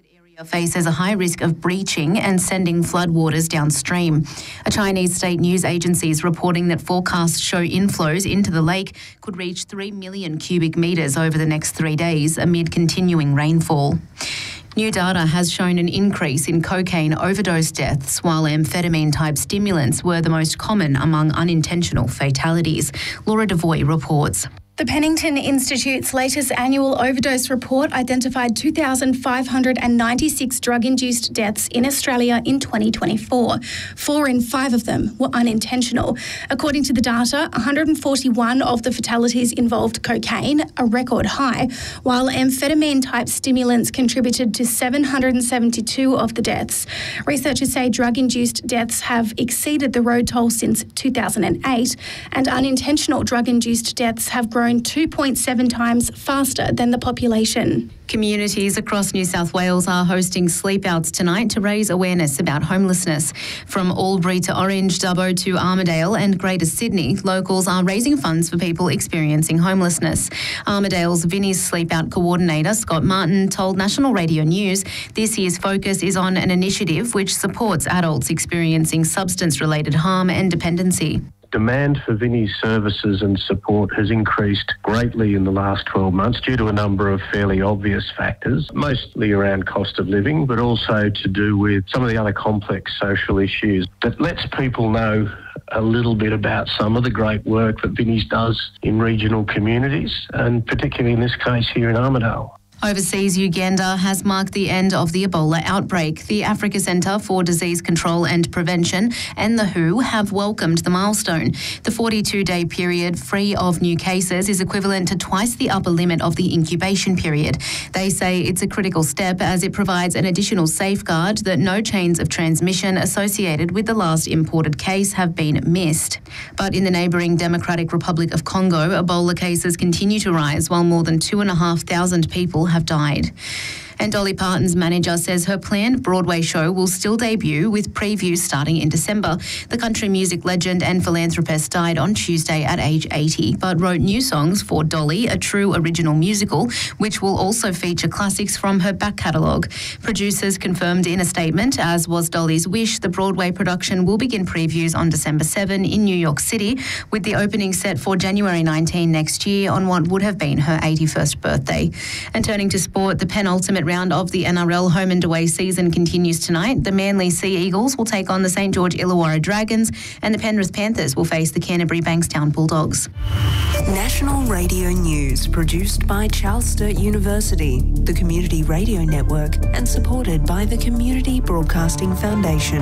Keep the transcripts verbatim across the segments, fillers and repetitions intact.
area faces a high risk of breaching and sending floodwaters downstream. A Chinese state news agency is reporting that forecasts show inflows into the lake could reach three million cubic metres over the next three days amid continuing rainfall. New data has shown an increase in cocaine overdose deaths, while amphetamine-type stimulants were the most common among unintentional fatalities. Laura Devoy reports. The Pennington Institute's latest annual overdose report identified two thousand five hundred ninety-six drug-induced deaths in Australia in twenty twenty-four. Four in five of them were unintentional. According to the data, one hundred forty-one of the fatalities involved cocaine, a record high, while amphetamine-type stimulants contributed to seven hundred seventy-two of the deaths. Researchers say drug-induced deaths have exceeded the road toll since two thousand eight, and unintentional drug-induced deaths have grown two point seven times faster than the population. Communities across New South Wales are hosting sleep-outs tonight to raise awareness about homelessness. From Albury to Orange, Dubbo to Armidale and Greater Sydney, locals are raising funds for people experiencing homelessness. Armidale's Vinnie's Sleep-Out coordinator, Scott Martin, told National Radio News this year's focus is on an initiative which supports adults experiencing substance-related harm and dependency. Demand for Vinnie's services and support has increased greatly in the last twelve months due to a number of fairly obvious factors, mostly around cost of living, but also to do with some of the other complex social issues that lets people know a little bit about some of the great work that Vinnie's does in regional communities, and particularly in this case here in Armidale. Overseas, Uganda has marked the end of the Ebola outbreak. The Africa Centre for Disease Control and Prevention and the W H O have welcomed the milestone. The forty-two day period free of new cases is equivalent to twice the upper limit of the incubation period. They say it's a critical step as it provides an additional safeguard that no chains of transmission associated with the last imported case have been missed. But in the neighbouring Democratic Republic of Congo, Ebola cases continue to rise while more than two and a half thousand people have died. And Dolly Parton's manager says her planned Broadway show will still debut with previews starting in December. The country music legend and philanthropist died on Tuesday at age eighty, but wrote new songs for Dolly, a true original musical, which will also feature classics from her back catalogue. Producers confirmed in a statement, as was Dolly's wish, the Broadway production will begin previews on December seventh in New York City, with the opening set for January nineteenth next year on what would have been her eighty-first birthday. And turning to sport, the penultimate round of the N R L home and away season continues tonight. The Manly Sea Eagles will take on the St George Illawarra Dragons, and the Penrith Panthers will face the Canterbury Bankstown Bulldogs. National Radio News, produced by Charles Sturt University, the Community Radio Network, and supported by the Community Broadcasting Foundation.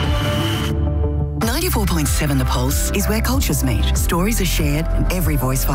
ninety-four point seven The Pulse is where cultures meet. Stories are shared and every voice